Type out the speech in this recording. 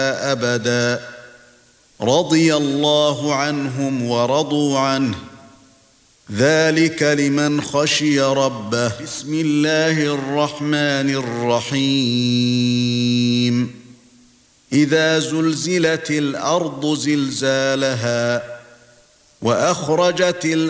فيها أبدا رضي الله عنهم ورضوا عنه ذلك لمن خشي ربه بسم الله الرحمن الرحيم إذا زلزلت الأرض زلزالها وأخرجت